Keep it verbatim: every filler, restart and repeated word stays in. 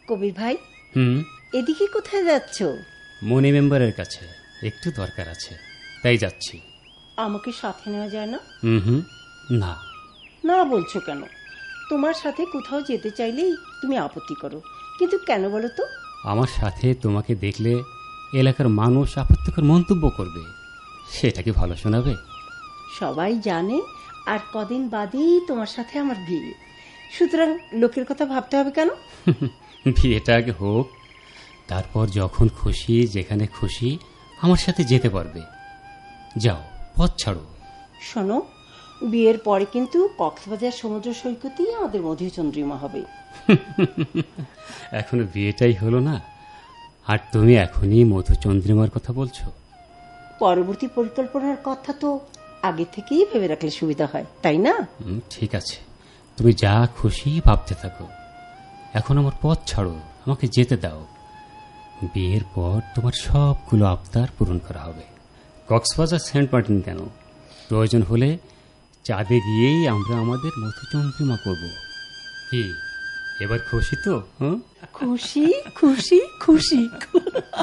কবির ভাই, হুম এদিকে কোথায় যাচ্ছ? মনি মেম্বারের কাছে একটু দরকার আছে, তাই যাচ্ছি। আমাকে সাথে নেওয়া যায় না? হুম হুম না। না বলছো কেন? তোমার সাথে কোথাও যেতে চাইলেই তুমি আপত্তি করো, কিন্তু কেন বলো তো? আমার সাথে তোমাকে দেখলে এলাকার মানুষ আপত্তিকর মন্তব্য করবে, সেটা কি ভালো শোনাবে? সবাই জানে আর কদিন বাদেই তোমার সাথে আমার বিয়ে, সুতরাং লোকের কথা ভাবতে হবে কেন? বিয়েটা আগে হোক, তারপর যখন খুশি যেখানে খুশি আমার সাথে যেতে পারবে। যাও, পথ ছাড়ো। শোনো, বিয়ের পরে কিন্তু কক্সবাজার সমুদ্র সৈকতেই আমাদের মধুচন্দ্রিমা হবে। এখনো বিয়েটাই হলো না, আর তুমি এখনই মধুচন্দ্রিমার কথা বলছো? পরবর্তী পরিকল্পনার কথা তো আগে থেকেই ভেবে রাখলে সুবিধা হয়, তাই না? হুম, ঠিক আছে, তুমি যা খুশি ভাবতে থাকো। এখন আমার পথ ছাড়ো, আমাকে যেতে দাও। বিয়ের পর তোমার সবগুলো আবদার পূরণ করা হবে। কক্সবাজার সেন্ট মার্টিন কেন, প্রয়োজন হলে চাঁদে গিয়েই আমরা আমাদের মধুচন্দ্রিমা করব। কি এবার খুশি তো? হুম, খুশি খুশি খুশি।